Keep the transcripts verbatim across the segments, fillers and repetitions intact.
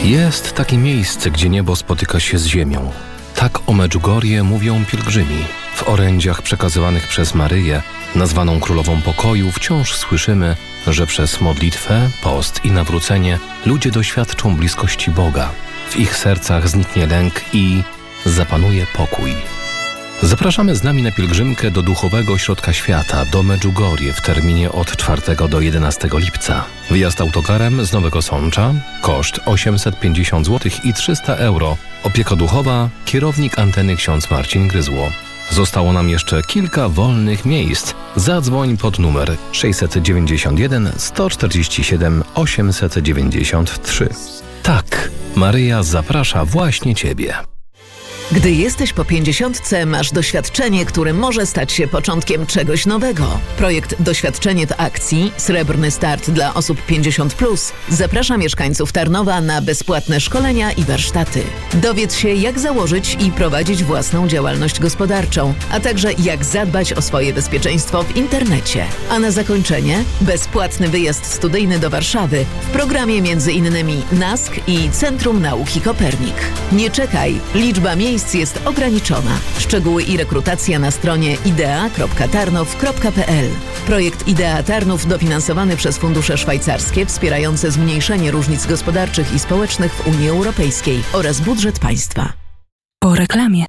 Jest takie miejsce, gdzie niebo spotyka się z ziemią. Tak o Medjugorje mówią pielgrzymi. W orędziach przekazywanych przez Maryję, nazwaną Królową Pokoju, wciąż słyszymy, że przez modlitwę, post i nawrócenie ludzie doświadczą bliskości Boga. W ich sercach zniknie lęk i zapanuje pokój. Zapraszamy z nami na pielgrzymkę do Duchowego Ośrodka Świata, do Medjugorje w terminie od czwartego do jedenastego lipca. Wyjazd autokarem z Nowego Sącza, koszt osiemset pięćdziesiąt złotych i trzysta euro. Opieka duchowa, kierownik anteny ksiądz Marcin Gryzło. Zostało nam jeszcze kilka wolnych miejsc. Zadzwoń pod numer sześćset dziewięćdziesiąt jeden sto czterdzieści siedem osiemset dziewięćdziesiąt trzy. Tak, Maryja zaprasza właśnie Ciebie. Gdy jesteś po pięćdziesiątce, masz doświadczenie, które może stać się początkiem czegoś nowego. Projekt Doświadczenie w akcji, srebrny start dla osób pięćdziesiąt plus, zaprasza mieszkańców Tarnowa na bezpłatne szkolenia i warsztaty. Dowiedz się, jak założyć i prowadzić własną działalność gospodarczą, a także jak zadbać o swoje bezpieczeństwo w internecie. A na zakończenie bezpłatny wyjazd studyjny do Warszawy w programie między innymi N A S K i Centrum Nauki Kopernik. Nie czekaj, liczba miejsc jest ograniczona. Szczegóły i rekrutacja na stronie idea kropka tarnow kropka p l. Projekt Idea Tarnów dofinansowany przez fundusze szwajcarskie wspierające zmniejszenie różnic gospodarczych i społecznych w Unii Europejskiej oraz budżet państwa. Po reklamie.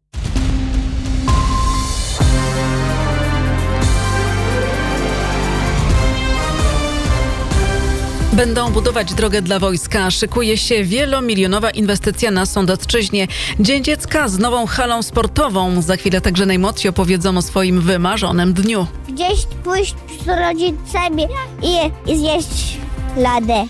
Będą budować drogę dla wojska. Szykuje się wielomilionowa inwestycja na Sądecczyźnie. Dzień Dziecka z nową halą sportową. Za chwilę także najmłodsi opowiedzą o swoim wymarzonym dniu. Gdzieś pójść z rodzicami i, i zjeść ladę.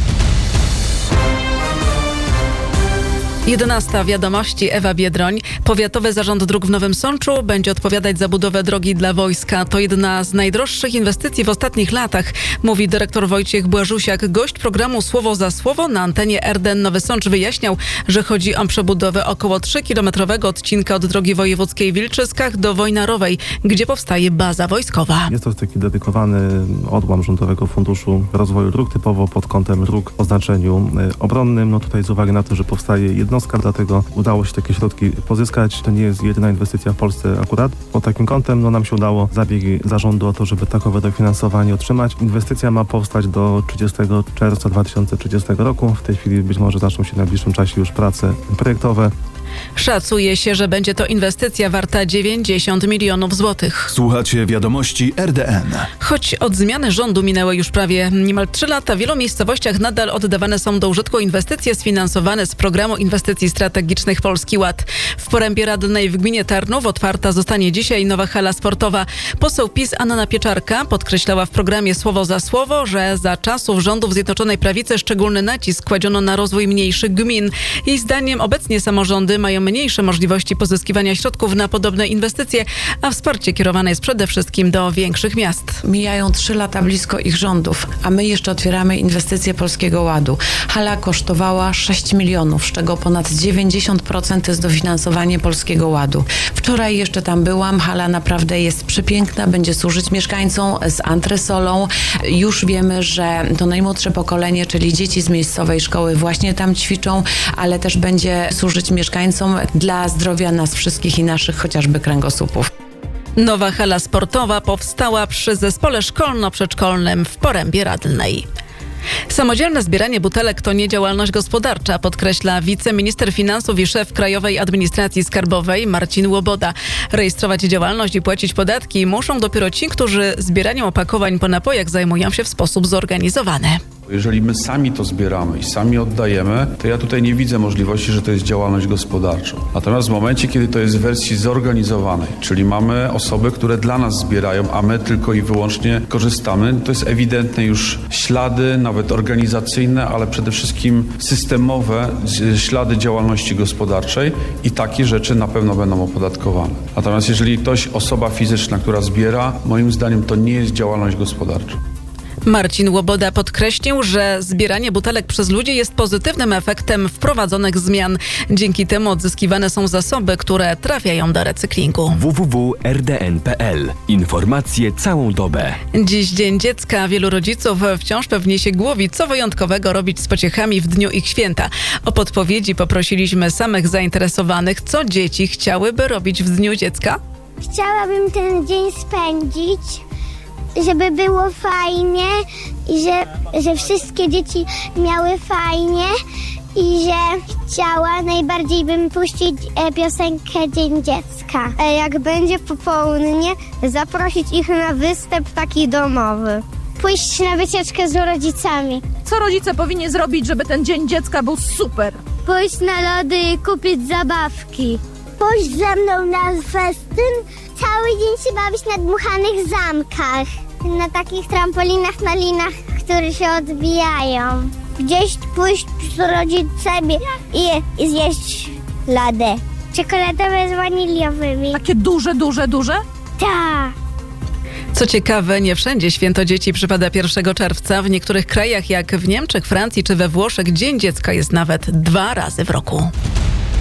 jedenasta Wiadomości, Ewa Biedroń. Powiatowy Zarząd Dróg w Nowym Sączu będzie odpowiadać za budowę drogi dla wojska. To jedna z najdroższych inwestycji w ostatnich latach, mówi dyrektor Wojciech Błażusiak. Gość programu Słowo za Słowo na antenie R D N Nowy Sącz wyjaśniał, że chodzi o przebudowę około trzykilometrowego odcinka od drogi wojewódzkiej w Wilczyskach do Wojnarowej, gdzie powstaje baza wojskowa. Jest to taki dedykowany odłam Rządowego Funduszu Rozwoju Dróg, typowo pod kątem dróg o znaczeniu obronnym. No tutaj z uwagi na to, że powstaje jednostka, dlatego udało się takie środki pozyskać. To nie jest jedyna inwestycja w Polsce akurat. Pod takim kątem no, nam się udało zabiegi zarządu o to, żeby takowe dofinansowanie otrzymać. Inwestycja ma powstać do trzydziestego czerwca dwa tysiące trzydziestego roku. W tej chwili być może zaczną się w najbliższym czasie już prace projektowe. Szacuje się, że będzie to inwestycja warta dziewięćdziesiąt milionów złotych. Słuchacie Wiadomości R D N. Choć od zmiany rządu minęły już prawie niemal trzy lata, w wielu miejscowościach nadal oddawane są do użytku inwestycje sfinansowane z Programu Inwestycji Strategicznych Polski Ład. W Porębie Radnej w gminie Tarnów otwarta zostanie dzisiaj nowa hala sportowa. Poseł PiS Anna Pieczarka podkreślała w programie Słowo za Słowo, że za czasów rządów Zjednoczonej Prawicy szczególny nacisk kładziono na rozwój mniejszych gmin. Jej zdaniem obecnie samorządy mają mniejsze możliwości pozyskiwania środków na podobne inwestycje, a wsparcie kierowane jest przede wszystkim do większych miast. Mijają trzy lata blisko ich rządów, a my jeszcze otwieramy inwestycje Polskiego Ładu. Hala kosztowała sześć milionów, z czego ponad dziewięćdziesiąt procent jest dofinansowanie Polskiego Ładu. Wczoraj jeszcze tam byłam, hala naprawdę jest przepiękna, będzie służyć mieszkańcom z antresolą. Już wiemy, że to najmłodsze pokolenie, czyli dzieci z miejscowej szkoły właśnie tam ćwiczą, ale też będzie służyć mieszkańcom dla zdrowia nas wszystkich i naszych chociażby kręgosłupów. Nowa hala sportowa powstała przy zespole szkolno-przedszkolnym w Porębie Radnej. Samodzielne zbieranie butelek to nie działalność gospodarcza, podkreśla wiceminister finansów i szef Krajowej Administracji Skarbowej Marcin Łoboda. Rejestrować działalność i płacić podatki muszą dopiero ci, którzy zbieraniem opakowań po napojach zajmują się w sposób zorganizowany. Jeżeli my sami to zbieramy i sami oddajemy, to ja tutaj nie widzę możliwości, że to jest działalność gospodarcza. Natomiast w momencie, kiedy to jest w wersji zorganizowanej, czyli mamy osoby, które dla nas zbierają, a my tylko i wyłącznie korzystamy, to jest ewidentne już ślady, nawet organizacyjne, ale przede wszystkim systemowe ślady działalności gospodarczej i takie rzeczy na pewno będą opodatkowane. Natomiast jeżeli ktoś, osoba fizyczna, która zbiera, moim zdaniem to nie jest działalność gospodarcza. Marcin Łoboda podkreślił, że zbieranie butelek przez ludzi jest pozytywnym efektem wprowadzonych zmian. Dzięki temu odzyskiwane są zasoby, które trafiają do recyklingu. w w w kropka r d n kropka p l. Informacje całą dobę. Dziś Dzień Dziecka. Wielu rodziców wciąż pewnie się głowi, co wyjątkowego robić z pociechami w dniu ich święta. O podpowiedzi poprosiliśmy samych zainteresowanych, co dzieci chciałyby robić w Dniu Dziecka. Chciałabym ten dzień spędzić, żeby było fajnie i że, że wszystkie dzieci miały fajnie i że chciała, najbardziej bym puścić e, piosenkę Dzień Dziecka. E, jak będzie po południe, zaprosić ich na występ taki domowy. Pójść na wycieczkę z rodzicami. Co rodzice powinni zrobić, żeby ten Dzień Dziecka był super? Pójść na lody i kupić zabawki. Pójść ze mną na festyn, cały dzień się bawić na dmuchanych zamkach. Na takich trampolinach, na linach, które się odbijają. Gdzieś pójść z rodzicami i, i zjeść lody. Czekoladowe z waniliowymi. Takie duże, duże, duże? Tak. Co ciekawe, nie wszędzie Święto Dzieci przypada pierwszego czerwca. W niektórych krajach, jak w Niemczech, Francji czy we Włoszech, Dzień Dziecka jest nawet dwa razy w roku.